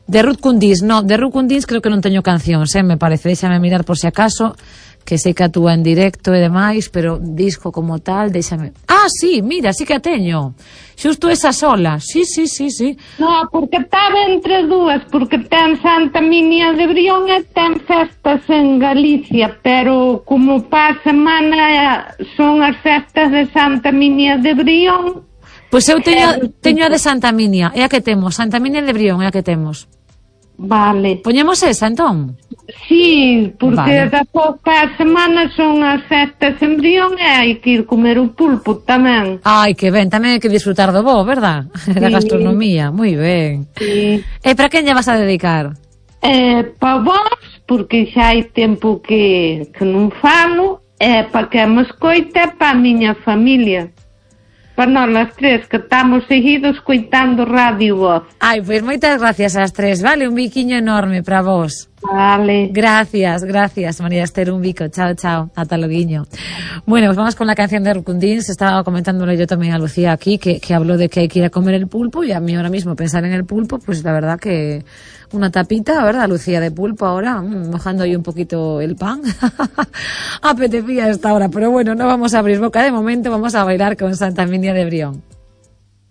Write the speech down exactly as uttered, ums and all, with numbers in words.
De Ruth Kundins, no, de Ruth Kundins creo que non teño cancións, eh, me parece, déxame mirar por si acaso, que sei que actúa en directo e demais, pero disco como tal, déxame... Ah, sí, mira, sí que a teño. Xusto esa sola, sí, sí, sí, sí. No, porque estaba entre dúas, porque ten Santa Minia de Brión e ten festas en Galicia, pero como pa semana son as festas de Santa Minia de Brión... Pois eu teño, teño a de Santa Minia, é a que temos, Santa Minia de Brión é a que temos. Vale. Poñemos esa, entón? Sí, porque vale. da pouca semana son as festas en Brión e hai que ir comer o pulpo tamén. Ai, que ben, tamén hai que disfrutar do bo, verdad? Sí. Da gastronomía, moi ben. Sí. E para quen lle vas a dedicar? Eh, pa vos, porque xa hai tempo que, que non falo, e pa que me escoite pa a miña familia. Para nós as tres, que estamos seguidos coitando Radio Voz. Ai, pois moitas gracias ás tres, vale? Un biquiño enorme para vos. Vale. Gracias, gracias, María Esther, un bico. Chao, chao, ata loguiño. Bueno, pues vamos con la canción de Ruth Kundins. Estaba comentándole yo también a Lucía aquí, que, que habló de que hay que ir a comer el pulpo, y a mí ahora mismo pensar en el pulpo, pues la verdad que una tapita, ¿verdad, Lucía, de pulpo ahora, mmm, mojando ahí un poquito el pan? Apetecía a esta hora, pero bueno, no vamos a abrir boca de momento, vamos a bailar con Santa Minia de Brión.